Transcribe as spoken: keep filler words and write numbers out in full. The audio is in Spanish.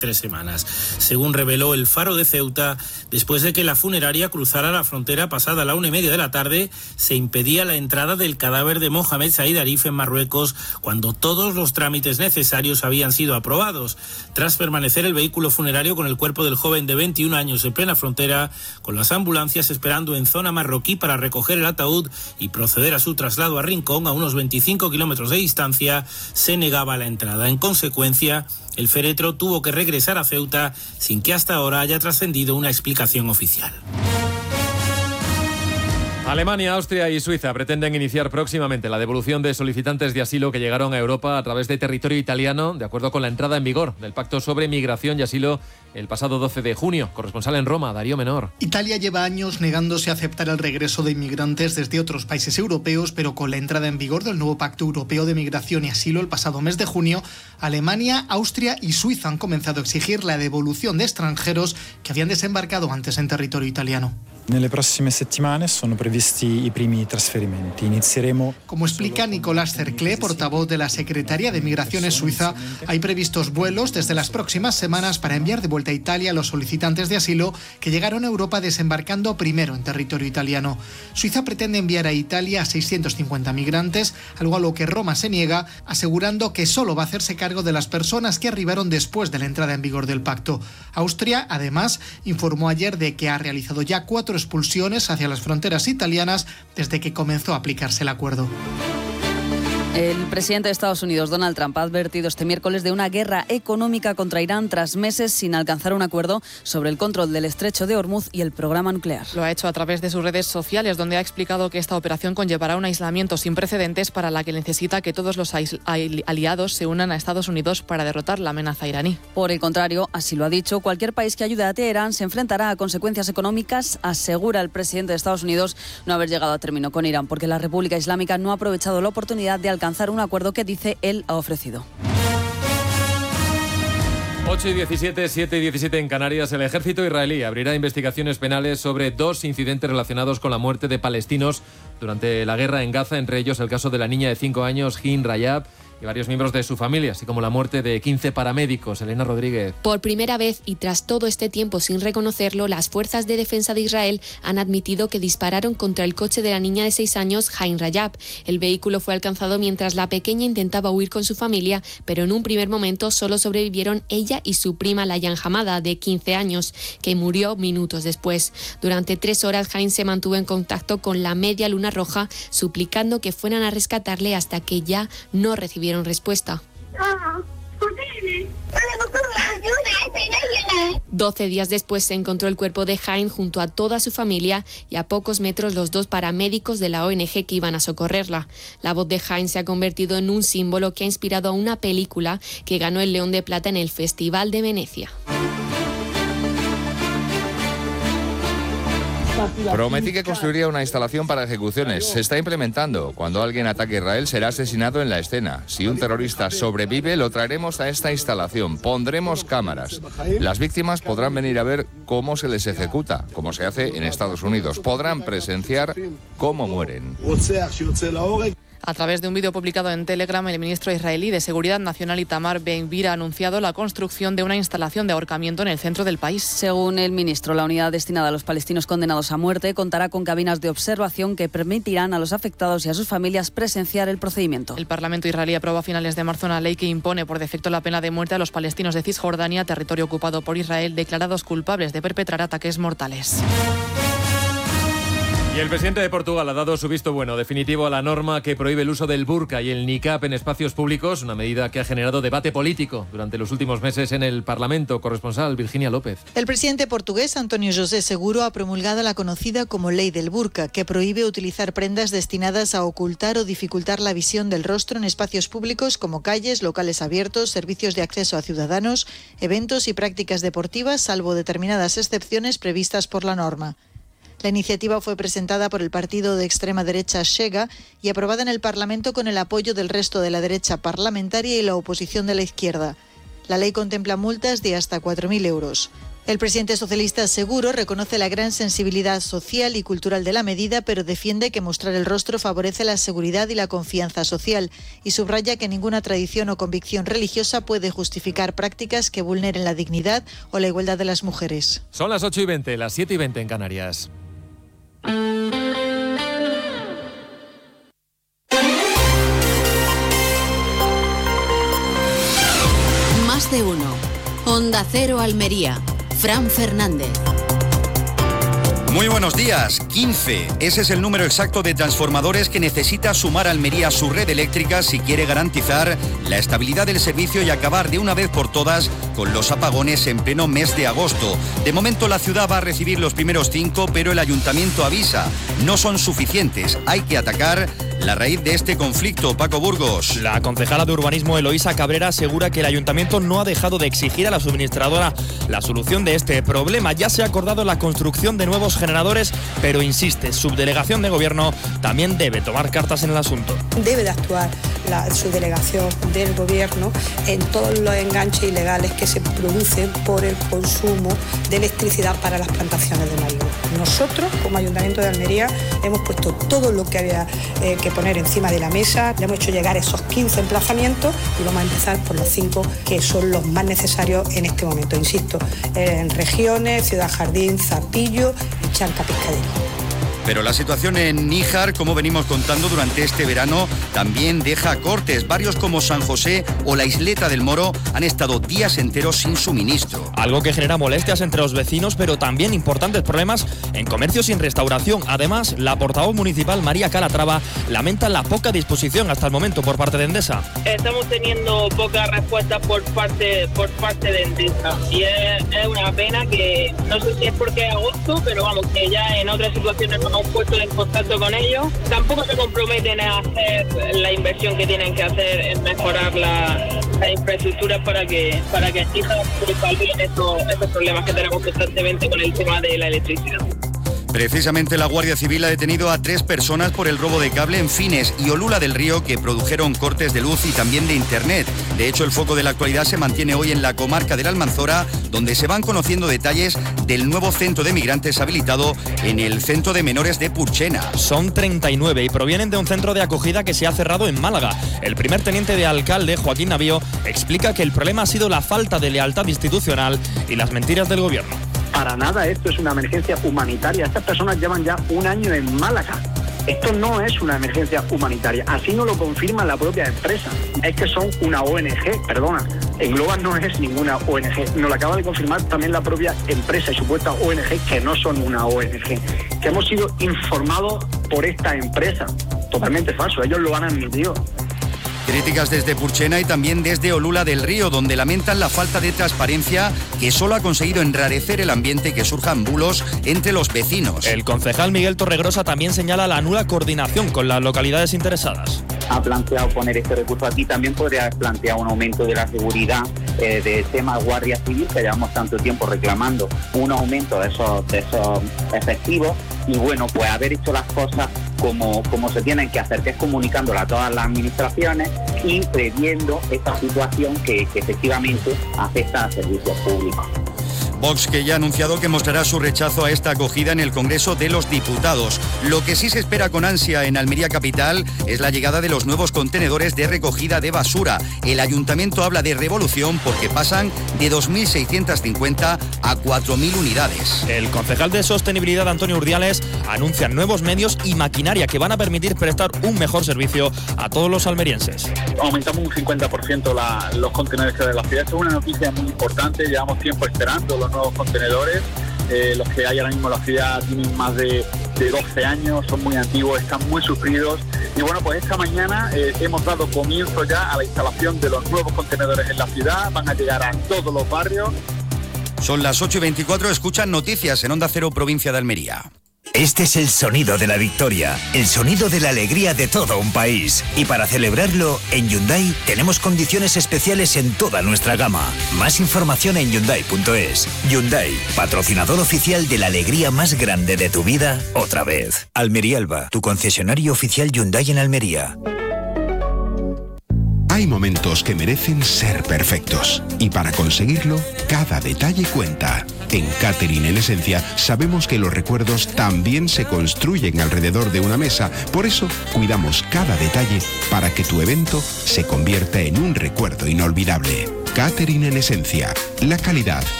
tres semanas. Según reveló El Faro de Ceuta, después de que la funeraria cruzara la frontera pasada la una y media de la tarde, se impedía la entrada del cadáver de Mohamed Said Arif en Marruecos cuando todos los trámites necesarios habían sido aprobados. Tras permanecer el vehículo funerario con el cuerpo del joven de veintiún años en plena frontera, con las ambulancias esperando en zona marroquí para recoger el ataúd y proceder a su traslado a Rincón, a unos veinticinco kilómetros de distancia, se negaba la entrada. En consecuencia, el féretro tuvo que regresar a Ceuta sin que hasta ahora haya trascendido una explicación oficial. Alemania, Austria y Suiza pretenden iniciar próximamente la devolución de solicitantes de asilo que llegaron a Europa a través de territorio italiano, de acuerdo con la entrada en vigor del Pacto sobre Migración y Asilo el pasado doce de junio. Corresponsal en Roma, Darío Menor. Italia lleva años negándose a aceptar el regreso de inmigrantes desde otros países europeos, pero con la entrada en vigor del nuevo Pacto Europeo de Migración y Asilo el pasado mes de junio, Alemania, Austria y Suiza han comenzado a exigir la devolución de extranjeros que habían desembarcado antes en territorio italiano. Nelle prossime settimane sono previsti i primi trasferimenti. Inizieremo. Como explica Nicolás Cerclé, portavoz de la Secretaría de Migraciones suiza, hay previstos vuelos desde las próximas semanas para enviar de vuelta a Italia a los solicitantes de asilo que llegaron a Europa desembarcando primero en territorio italiano. Suiza pretende enviar a Italia a seiscientos cincuenta migrantes, algo a lo que Roma se niega, asegurando que solo va a hacerse cargo de las personas que arribaron después de la entrada en vigor del pacto. Austria, además, informó ayer de que ha realizado ya cuatro expulsiones hacia las fronteras italianas desde que comenzó a aplicarse el acuerdo. El presidente de Estados Unidos, Donald Trump, ha advertido este miércoles de una guerra económica contra Irán tras meses sin alcanzar un acuerdo sobre el control del estrecho de Hormuz y el programa nuclear. Lo ha hecho a través de sus redes sociales, donde ha explicado que esta operación conllevará un aislamiento sin precedentes para la que necesita que todos los aliados se unan a Estados Unidos para derrotar la amenaza iraní. Por el contrario, así lo ha dicho, cualquier país que ayude a Teherán se enfrentará a consecuencias económicas, asegura el presidente de Estados Unidos no haber llegado a término con Irán, porque la República Islámica no ha aprovechado la oportunidad de alcanzar alcanzar un acuerdo que, dice él, ha ofrecido. ocho y diecisiete, siete y diecisiete en Canarias. El ejército israelí abrirá investigaciones penales sobre dos incidentes relacionados con la muerte de palestinos durante la guerra en Gaza, entre ellos el caso de la niña de cinco años, Hin Rayab, y varios miembros de su familia, así como la muerte de quince paramédicos. Elena Rodríguez. Por primera vez y tras todo este tiempo sin reconocerlo, las fuerzas de defensa de Israel han admitido que dispararon contra el coche de la niña de seis años, Hin Rayab. El vehículo fue alcanzado mientras la pequeña intentaba huir con su familia, pero en un primer momento solo sobrevivieron ella y su prima Layan Hamada, de quince años, que murió minutos después. Durante tres horas, Hin se mantuvo en contacto con la Media Luna Roja, suplicando que fueran a rescatarle hasta que ya no recibieron respuesta. Doce días después se encontró el cuerpo de Hin junto a toda su familia y a pocos metros los dos paramédicos de la O N G que iban a socorrerla. La voz de Hin se ha convertido en un símbolo que ha inspirado a una película que ganó el León de Plata en el Festival de Venecia. Prometí que construiría una instalación para ejecuciones. Se está implementando. Cuando alguien ataque a Israel será asesinado en la escena. Si un terrorista sobrevive, lo traeremos a esta instalación. Pondremos cámaras. Las víctimas podrán venir a ver cómo se les ejecuta, como se hace en Estados Unidos. Podrán presenciar cómo mueren. A través de un vídeo publicado en Telegram, el ministro israelí de Seguridad Nacional Itamar Ben-Gvir ha anunciado la construcción de una instalación de ahorcamiento en el centro del país. Según el ministro, la unidad destinada a los palestinos condenados a muerte contará con cabinas de observación que permitirán a los afectados y a sus familias presenciar el procedimiento. El Parlamento israelí aprobó a finales de marzo una ley que impone por defecto la pena de muerte a los palestinos de Cisjordania, territorio ocupado por Israel, declarados culpables de perpetrar ataques mortales. Y el presidente de Portugal ha dado su visto bueno definitivo a la norma que prohíbe el uso del burka y el niqab en espacios públicos, una medida que ha generado debate político durante los últimos meses en el Parlamento. Corresponsal Virginia López. El presidente portugués, António José Seguro, ha promulgado la conocida como Ley del Burka, que prohíbe utilizar prendas destinadas a ocultar o dificultar la visión del rostro en espacios públicos como calles, locales abiertos, servicios de acceso a ciudadanos, eventos y prácticas deportivas, salvo determinadas excepciones previstas por la norma. La iniciativa fue presentada por el partido de extrema derecha Chega y aprobada en el Parlamento con el apoyo del resto de la derecha parlamentaria y la oposición de la izquierda. La ley contempla multas de hasta cuatro mil euros. El presidente socialista Seguro reconoce la gran sensibilidad social y cultural de la medida, pero defiende que mostrar el rostro favorece la seguridad y la confianza social y subraya que ninguna tradición o convicción religiosa puede justificar prácticas que vulneren la dignidad o la igualdad de las mujeres. Son las ocho y veinte, las siete y veinte en Canarias. Más de uno. Onda Cero Almería. Fran Fernández. Muy buenos días. quince. Ese es el número exacto de transformadores que necesita sumar Almería a su red eléctrica si quiere garantizar la estabilidad del servicio y acabar de una vez por todas con los apagones en pleno mes de agosto. De momento la ciudad va a recibir los primeros cinco, pero el ayuntamiento avisa, no son suficientes. Hay que atacar la raíz de este conflicto. Paco Burgos. La concejala de urbanismo Eloísa Cabrera asegura que el ayuntamiento no ha dejado de exigir a la suministradora la solución de este problema. Ya se ha acordado la construcción de nuevos generadores, pero insiste, subdelegación de gobierno también debe tomar cartas en el asunto. Debe de actuar la subdelegación del gobierno en todos los enganches ilegales que se producen por el consumo de electricidad para las plantaciones de maíz. Nosotros, como Ayuntamiento de Almería, hemos puesto todo lo que había eh, que poner encima de la mesa, le hemos hecho llegar esos quince emplazamientos y vamos a empezar por los cinco que son los más necesarios en este momento. Insisto, en Regiones, Ciudad Jardín, Zapillo y Chanca Pescadero. Pero la situación en Níjar, como venimos contando durante este verano, también deja cortes. Barrios como San José o la Isleta del Moro han estado días enteros sin suministro. Algo que genera molestias entre los vecinos, pero también importantes problemas en comercios y en restauración. Además, la portavoz municipal María Calatrava lamenta la poca disposición hasta el momento por parte de Endesa. Estamos teniendo poca respuesta por parte por parte de Endesa y es, es una pena que no sé si es porque es agosto, pero vamos, que ya en otras situaciones no hemos puesto en contacto con ellos. Tampoco se comprometen a hacer la inversión que tienen que hacer en mejorar la, la infraestructura para que para que exija estos, estos problemas que tenemos constantemente con el tema de la electricidad. Precisamente la Guardia Civil ha detenido a tres personas por el robo de cable en Fines y Olula del Río, que produjeron cortes de luz y también de internet. De hecho, el foco de la actualidad se mantiene hoy en la comarca de la Almanzora, donde se van conociendo detalles del nuevo centro de migrantes habilitado en el centro de menores de Purchena. Son treinta y nueve y provienen de un centro de acogida que se ha cerrado en Málaga. El primer teniente de alcalde, Joaquín Navío, explica que el problema ha sido la falta de lealtad institucional y las mentiras del gobierno. Para nada esto es una emergencia humanitaria. Estas personas llevan ya un año en Málaga. Esto no es una emergencia humanitaria. Así no lo confirma la propia empresa. Es que son una O N G, perdona. Engloba no es ninguna O N G. Nos lo acaba de confirmar también la propia empresa y supuesta O N G que no son una O N G. Que hemos sido informados por esta empresa. Totalmente falso. Ellos lo han admitido. Críticas desde Purchena y también desde Olula del Río, donde lamentan la falta de transparencia que solo ha conseguido enrarecer el ambiente y que surjan bulos entre los vecinos. El concejal Miguel Torregrosa también señala la nula coordinación con las localidades interesadas. Ha planteado poner este recurso aquí, también podría haber planteado un aumento de la seguridad eh, del tema Guardia Civil, que llevamos tanto tiempo reclamando, un aumento de esos, de esos efectivos y bueno, pues haber hecho las cosas como, como se tienen que hacer, que es comunicándola a todas las administraciones y previendo esta situación que, que efectivamente afecta a servicios públicos. Vox, que ya ha anunciado que mostrará su rechazo a esta acogida en el Congreso de los Diputados. Lo que sí se espera con ansia en Almería capital es la llegada de los nuevos contenedores de recogida de basura. El ayuntamiento habla de revolución porque pasan de dos mil seiscientas cincuenta a cuatro mil unidades. El concejal de Sostenibilidad, Antonio Urdiales, anuncia nuevos medios y maquinaria que van a permitir prestar un mejor servicio a todos los almerienses. Aumentamos un cincuenta por ciento la, los contenedores de la ciudad. Esto es una noticia muy importante, llevamos tiempo esperando los nuevos contenedores, eh, los que hay ahora mismo en la ciudad tienen más de, de doce años, son muy antiguos, están muy sufridos y bueno, pues esta mañana eh, hemos dado comienzo ya a la instalación de los nuevos contenedores en la ciudad, van a llegar a todos los barrios. Son las ocho y veinticuatro, escuchan noticias en Onda Cero, provincia de Almería. Este es el sonido de la victoria, el sonido de la alegría de todo un país. Y para celebrarlo, en Hyundai tenemos condiciones especiales en toda nuestra gama. Más información en Hyundai punto es. Hyundai, patrocinador oficial de la alegría más grande de tu vida, otra vez. Almería Alba, tu concesionario oficial Hyundai en Almería. Hay momentos que merecen ser perfectos y para conseguirlo, cada detalle cuenta. En Catering en Esencia sabemos que los recuerdos también se construyen alrededor de una mesa, por eso cuidamos cada detalle para que tu evento se convierta en un recuerdo inolvidable. Catering en Esencia, la calidad